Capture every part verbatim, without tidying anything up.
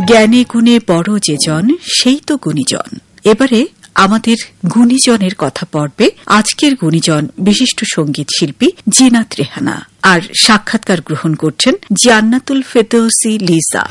জ্ঞানে গুণে বড় যে জন সেই তো গুণীজন। এবারে আমাদের গুণীজনের কথা পড়বে আজকের গুণীজন বিশিষ্ট সঙ্গীত শিল্পী জিনাত রেহানা। আর সাক্ষাৎকার গ্রহণ করছেন জান্নাতুল ফেরদৌসী লিজা।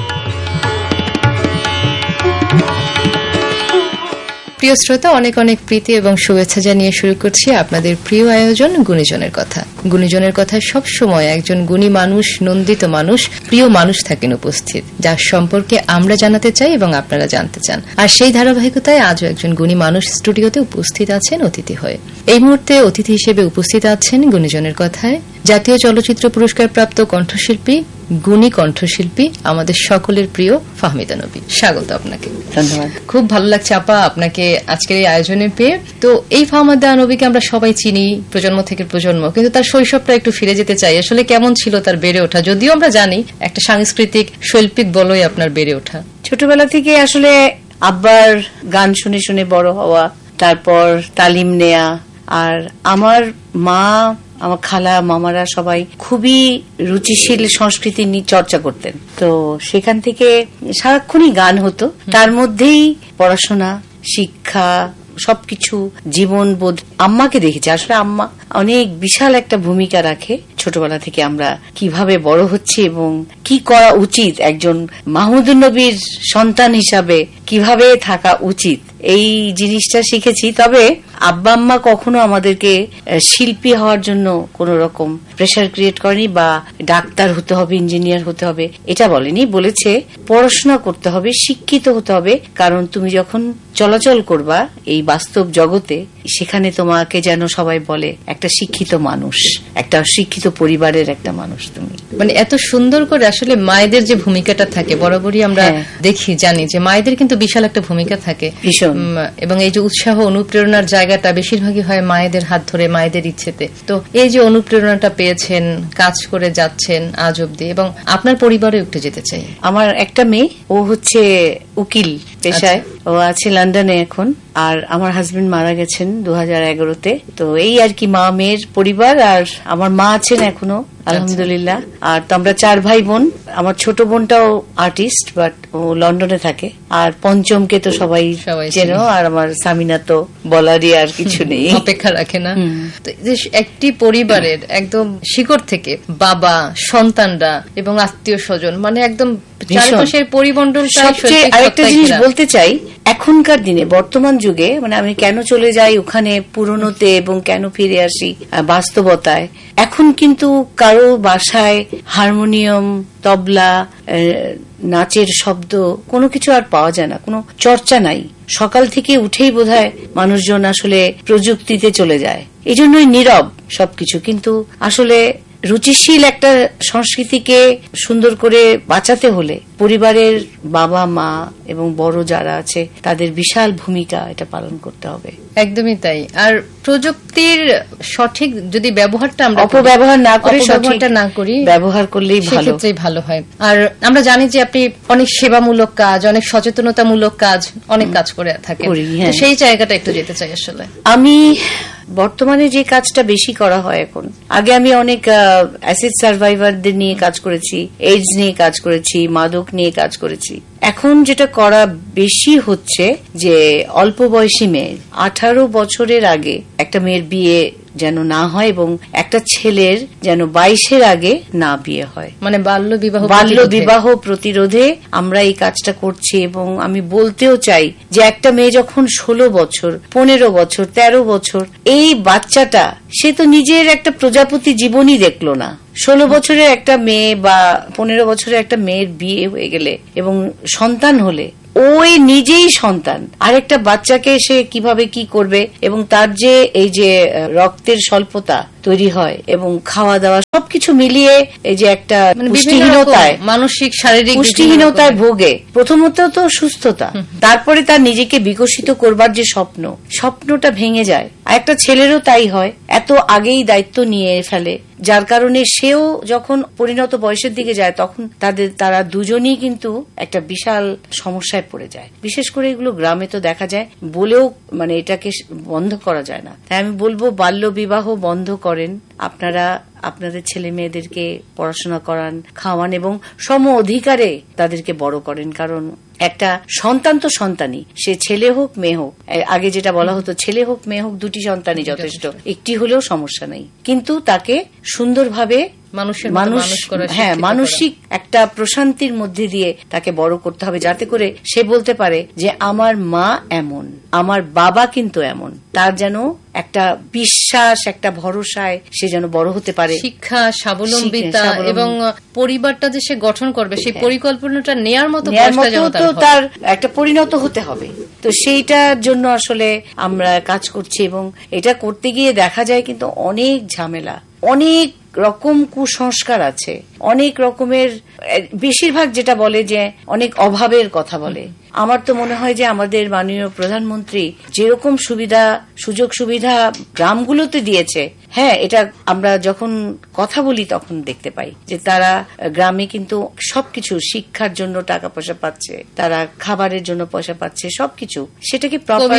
প্রিয় শ্রোতা, অনেক অনেক প্রীতি এবং শুভেচ্ছা জানিয়ে শুরু করছি আপনাদের প্রিয় আয়োজন গুণীজনের কথা। গুণীজনের কথা সব সময় একজন গুণী মানুষ, নন্দিত মানুষ, প্রিয় মানুষ থাকেন উপস্থিত, যার সম্পর্কে আমরা জানাতে চাই এবং আপনারা জানতে চান। আর সেই ধারাবাহিকতায় আজও একজন গুণী মানুষ স্টুডিওতে উপস্থিত আছেন অতিথি হয়ে। এই মুহূর্তে অতিথি হিসেবে উপস্থিত আছেন গুণীজনের কথায় জাতীয় চলচ্চিত্র পুরস্কার প্রাপ্ত কণ্ঠশিল্পী, গুণী কণ্ঠশিল্পী, আমাদের সকলের প্রিয় ফাহমিদা নবী। স্বাগত আপনাকে। ধন্যবাদ। খুব ভালো লাগছে আপা আপনাকে আজকের এই আয়োজনে পেয়ে। তো এই ফাহমিদা নবীকে আমরা সবাই চিনি প্রজন্ম থেকে প্রজন্ম, কিন্তু তার শৈশবটা একটু ফিরে যেতে চাই। আসলে কেমন ছিল তার বেড়ে ওঠা? যদিও আমরা জানি একটা সাংস্কৃতিক শৈল্পিক বলই আপনার বেড়ে ওঠা। ছোটবেলা থেকে আসলে আব্বার গান শুনে শুনে বড় হওয়া, তারপর তালিম নেয়া। আর আমার মা, আমার খালা, মামারা সবাই খুবই রুচিশীল সংস্কৃতি নিয়ে চর্চা করতেন। তো সেখান থেকে সারাক্ষণই গান হতো, তার মধ্যেই পড়াশোনা, শিক্ষা, সবকিছু, জীবনবোধ। আম্মাকে দেখেছি, আসলে আম্মা অনেক বিশাল একটা ভূমিকা রাখে ছোটবেলা থেকে আমরা কিভাবে বড় হচ্ছে এবং কি করা উচিত, একজন মাহমুদুন নবীর সন্তান হিসাবে কিভাবে থাকা উচিত, এই জিনিসটা শিখেছি। তবে আব্বা আম্মা কখনো আমাদেরকে শিল্পী হওয়ার জন্য কোন রকম প্রেসার ক্রিয়েট করেনি বা ডাক্তার হতে হবে, ইঞ্জিনিয়ার হতে হবে এটা বলেনি। বলেছে পড়াশোনা করতে হবে, শিক্ষিত হতে হবে, কারণ তুমি যখন চলাচল করবা এই বাস্তব জগতে, সেখানে তোমাকে যেন সবাই বলে একটা শিক্ষিত মানুষ, একটা শিক্ষিত পরিবারের একটা মানুষ তুমি। মানে এত সুন্দর করে আসলে মায়েদের যে ভূমিকাটা থাকে, বরাবরই আমরা দেখি, জানি যে মায়েদের কিন্তু বিশাল একটা ভূমিকা থাকে ভীষণ, এবং এই যে উৎসাহ অনুপ্রেরণার জায়গাটা বেশিরভাগই হয় মায়েদের হাত ধরে, মায়েদের ইচ্ছেতে। তো এই যে অনুপ্রেরণাটা পেয়েছেন, কাজ করে যাচ্ছেন আজ অব্দি, এবং আপনার পরিবারে একটু যেতে চাই। আমার একটা মেয়ে, ও হচ্ছে উকিল পেশায়, ও আছে লন্ডনে এখন। আর আমার হাজবেন্ড মারা গেছেন দু হাজার এগারোতে। তো এই আর কি মা মেয়ের পরিবার। আর আমার মা আছেন এখনো আলহামদুলিল্লাহ। আর তো আমরা চার ভাই বোন। আমার ছোট বোনটাও আর্টিস্ট, বাট ও লন্ডনে থাকে। আর পঞ্চমকে তো সবাই চেনো, আর আমার সামিনা তো বলারই আর কিছু নেই, অপেক্ষা রাখে না। একটি পরিবারের একদম শিকড় থেকে বাবা, সন্তানরা এবং আত্মীয় স্বজন, মানে একদম চারপাশের পরিমণ্ডলটা। আরেকটা জিনিস বলতে চাই, এখনকার দিনে বর্তমান যুগে, মানে আমি কেন চলে যাই ওখানে পুরনোতে এবং কেন ফিরে আসি বাস্তবতায়, এখন কিন্তু কারো বাসায় হারমোনিয়াম, তবলা, নাচের শব্দ কোনো কিছু আর পাওয়া যায় না, কোনো চর্চা নাই। সকাল থেকে উঠেই বোধহয় মানুষজন আসলে প্রযুক্তিতে চলে যায়, এই জন্যই নীরব সবকিছু। কিন্তু আসলে রুচিশীল একটা সংস্কৃতিকে সুন্দর করে বাঁচাতে হলে পরিবারের বাবা মা এবং বড় যারা আছে তাদের বিশাল ভূমিকা এটা পালন করতে হবে। একদমই তাই। আর প্রযুক্তির সঠিক যদি ব্যবহারটা আমরা অপব্যবহার না করে সঠিকটা না করি, ব্যবহার করলেই ভালো, সেক্ষেত্রেই ভালো হয়। আর আমরা জানি যে আপনি অনেক সেবামূলক কাজ, অনেক সচেতনতামূলক কাজ, অনেক কাজ করে থাকেন। সেই জায়গাটা একটু যেতে চাই। আসলে আমি বর্তমানে যে কাজটা বেশি করা হয় এখন, আগে আমি অনেক অ্যাসিড সার্ভাইভারদের নিয়ে কাজ করেছি, এইডস নিয়ে কাজ করেছি, মাদক নিয়ে কাজ করেছি। এখন যেটা করা বেশি হচ্ছে যে অল্প বয়সী মেয়ে, আঠারো বছরের আগে একটা মেয়ের বিয়ে যেন না হয় এবং একটা ছেলের যেন বাইশের আগে না বিয়ে হয়, মানে বাল্য বিবাহ বাল্য বিবাহ প্রতিরোধে আমরা এই কাজটা করছি। এবং আমি বলতেও চাই যে একটা মেয়ে যখন ষোলো বছর, পনেরো বছর, তেরো বছর, এই বাচ্চাটা সে তো নিজের একটা প্রজাপতি জীবনই দেখলো না। ষোলো বছরের একটা মেয়ে বা পনেরো বছরের একটা মেয়ের বিয়ে হয়ে গেলে এবং সন্তান হলে, ওই নিজেই সন্তান, আরেকটা বাচ্চাকে সে কিভাবে কি করবে, এবং তার যে এই যে রক্তের স্বল্পতা তৈরি হয় এবং খাওয়া দাওয়া সবকিছু মিলিয়ে এই যে একটা পুষ্টিহীনতায়, মানসিক শারীরিক পুষ্টিহীনতায় ভোগে। প্রথমত তো সুস্থতা, তারপরে তার নিজেকে বিকশিত করবার যে স্বপ্ন, স্বপ্নটা ভেঙে যায়। আর একটা ছেলেরও তাই হয়, এত আগেই দায়িত্ব নিয়ে ফেলে যার কারণে সেও যখন পরিণত বয়সের দিকে যায় তখন তাদের তারা দুজনেই কিন্তু একটা বিশাল সমস্যায় পড়ে যায়। বিশেষ করে এগুলো গ্রামে তো দেখা যায়, বলেও মানে এটাকে বন্ধ করা যায় না। তাই আমি বলবো বাল্য বিবাহ বন্ধ করেন, আপনারা আপনাদের ছেলে মেয়েদেরকে পড়াশোনা করান, খাওয়ান এবং সম অধিকারে তাদেরকে বড় করেন। কারণ একটা সন্তান তো সন্তানই, সে ছেলে হোক মেয়ে হোক। আগে যেটা বলা হতো ছেলে হোক মেয়ে হোক দুটি সন্তানই যথেষ্ট, একটি হলেও সমস্যা নেই, কিন্তু তাকে সুন্দরভাবে মানুষ হ্যাঁ মানসিক একটা প্রশান্তির মধ্যে দিয়ে তাকে বড় করতে হবে, যাতে করে সে বলতে পারে যে আমার মা এমন, আমার বাবা কিন্তু এমন। তার যেন একটা বিশ্বাস, একটা ভরসায় সে যেন বড় হতে পারে। শিক্ষা, স্বাবলম্বিতা এবং পরিবারটা যে সে গঠন করবে সেই পরিকল্পনাটা নেয়ার মতো তো তার একটা পরিণত হতে হবে। তো সেইটার জন্য আসলে আমরা কাজ করছি এবং এটা করতে গিয়ে দেখা যায় কিন্তু অনেক ঝামেলা, অনেক রকম কুসংস্কার আছে, অনেক রকমের, বেশিরভাগ যেটা বলে যে অনেক অভাবের কথা বলে। আমার তো মনে হয় যে আমাদের মাননীয় প্রধানমন্ত্রী যেরকম সুবিধা সুযোগ সুবিধা গ্রামগুলোতে দিয়েছে, হ্যাঁ এটা আমরা যখন কথা বলি তখন দেখতে পাই যে তারা গ্রামে কিন্তু সবকিছু, শিক্ষার জন্য টাকা পয়সা পাচ্ছে, তারা খাবারের জন্য পয়সা পাচ্ছে, সবকিছু সেটাকে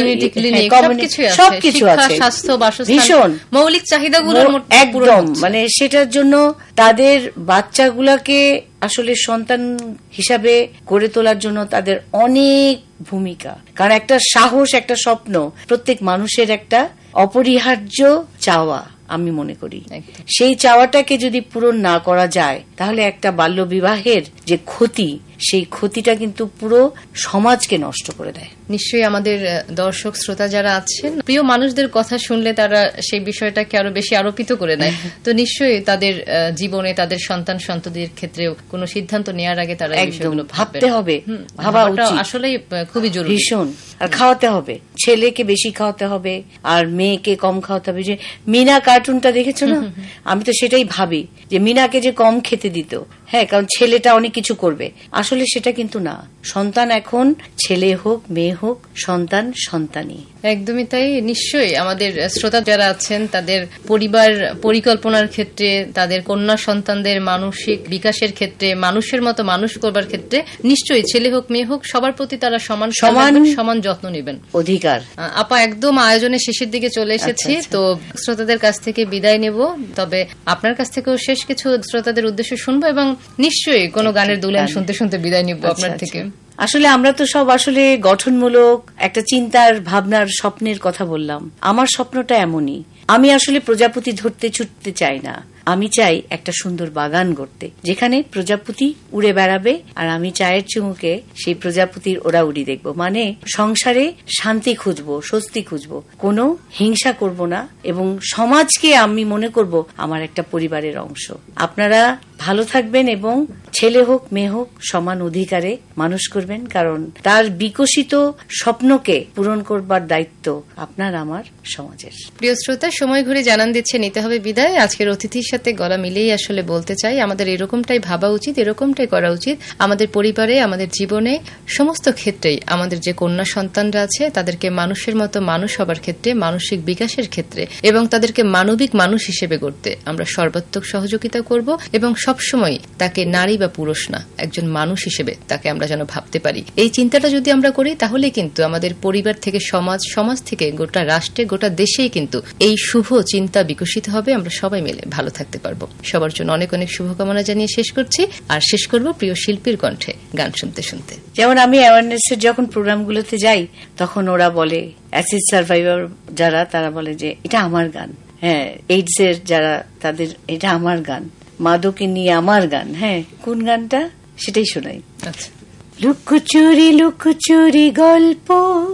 সবকিছু আছে, স্বাস্থ্য, বাসস্থান, ভীষণ মৌলিক চাহিদাগুলো একদম, মানে সেটার জন্য তাদের বাচ্চাগুলাকে আসলে সন্তান হিসাবে গড়ে তোলার জন্য তাদের অনেক ভূমিকা। কারণ একটা সাহস, একটা স্বপ্ন প্রত্যেক মানুষের একটা অপরিহার্য চাওয়া আমি মনে করি। সেই চাওয়াটাকে যদি পূরণ না করা যায় তাহলে একটা বাল্য বিবাহের যে ক্ষতি, সেই ক্ষতিটা কিন্তু পুরো সমাজকে নষ্ট করে দেয়। নিশ্চয়ই আমাদের দর্শক শ্রোতা যারা আছেন, প্রিয় মানুষদের কথা শুনলে তারা সেই বিষয়টাকে আরো বেশি আরোপিত করে দেয়। তো নিশ্চয়ই তাদের জীবনে, তাদের সন্তান সন্ততির ক্ষেত্রেও কোনো সিদ্ধান্ত নেওয়ার আগে তারা বিষয়গুলো ভাবতে হবে, ভাবা উচিত, আসলে খুবই জরুরি, ভীষণ। আর খাওয়াতে হবে, ছেলেকে বেশি খাওয়াতে হবে আর মেয়েকে কম খাওয়াতে হবে। যে মিনা কার্টুনটা দেখেছো না, আমি তো সেটাই ভাবি যে মিনাকে যে কম খেতে দিত, হ্যাঁ কারণ ছেলেটা অনেক কিছু করবে, আসলে সেটা কিন্তু না। সন্তান এখন ছেলে হোক মেয়ে হোক, সন্তান সন্তানই। একদমই তাই। নিশ্চয়ই আমাদের শ্রোতা যারা আছেন তাদের পরিবার পরিকল্পনার ক্ষেত্রে, তাদের কন্যা সন্তানদের মানসিক বিকাশের ক্ষেত্রে, মানুষের মতো মানুষ করবার ক্ষেত্রে নিশ্চয়ই ছেলে হোক মেয়ে হোক সবার প্রতি তারা সমান সমান সমান যত্ন নেবেন, অধিকার। আপা একদম আয়োজনের শেষের দিকে চলে এসেছি, তো শ্রোতাদের কাছ থেকে বিদায় নেব। তবে আপনার কাছ থেকেও শেষ কিছু শ্রোতাদের উদ্দেশ্যে শুনবো এবং নিশ্চয়ই কোনো গানের দুলান শুনতে শুনতে বিদায় নিব আপনার থেকে। আসলে আমরা তো সব আসলে গঠনমূলক একটা চিন্তার, ভাবনার, স্বপ্নের কথা বললাম। আমার স্বপ্নটা এমনই, আমি আসলে প্রজাপতি ধরতে ছুটতে চাই না, আমি চাই একটা সুন্দর বাগান গড়তে, যেখানে প্রজাপতি উড়ে বেড়াবে আর আমি চায়ের চুমুকে সেই প্রজাপতির ওরা উড়ি দেখবো। মানে সংসারে শান্তি খুঁজবো, স্বস্তি খুঁজবো, কোনো হিংসা করব না এবং সমাজকে আমি মনে করব আমার একটা পরিবারের অংশ। আপনারা ভালো থাকবেন এবং ছেলে হোক মেয়ে হোক সমান অধিকারে মানুষ করবেন, কারণ তার বিকশিত স্বপ্নকে পূরণ করবার দায়িত্ব আপনার আমার সমাজের। প্রিয় শ্রোতা, সময় ঘুরে জানান দিচ্ছে নিতে হবে বিদায়। আজকের অতিথির সাথে গলা মিলেই আসলে বলতে চাই, আমাদের এরকমটাই ভাবা উচিত, এরকমটাই করা উচিত। আমাদের পরিবারে, আমাদের জীবনে, সমস্ত ক্ষেত্রেই আমাদের যে কন্যা সন্তানরা আছে তাদেরকে মানুষের মতো মানুষ হবার ক্ষেত্রে, মানসিক বিকাশের ক্ষেত্রে এবং তাদেরকে মানবিক মানুষ হিসেবে গড়তে আমরা সর্বাত্মক সহযোগিতা করব এবং সবসময় তাকে নারী বা পুরুষ না, একজন মানুষ হিসেবে তাকে আমরা যেন ভাবতে পারি। এই চিন্তাটা যদি আমরা করি তাহলে কিন্তু আমাদের পরিবার থেকে সমাজ, সমাজ থেকে গোটা রাষ্ট্রে, গোটা দেশেই কিন্তু এই শুভ চিন্তা বিকশিত হবে। আমরা সবাই মিলে ভালো থাকতে পারবো। সবার জন্য অনেক অনেক শুভকামনা জানিয়ে শেষ করছি, আর শেষ করব প্রিয় শিল্পীর কণ্ঠে গান শুনতে শুনতে। যেমন আমি অ্যাওয়ারনেসের যখন প্রোগ্রামগুলোতে যাই তখন ওরা বলে, অ্যাসিড সার্ভাইভার যারা তারা বলে যে এটা আমার গান, হ্যাঁ এইডস এর যারা তাদের এটা আমার গান, মাদকে নিয়ে আমার গান, হ্যাঁ কোন গানটা সেটাই শোনাই। আচ্ছা। লুকোচুরি লুকোচুরি গল্প,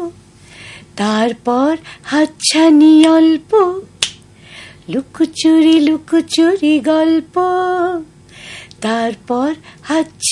তারপর হাতছানি অল্প, লুকোচুরি লুকোচুরি গল্প, তারপর হাত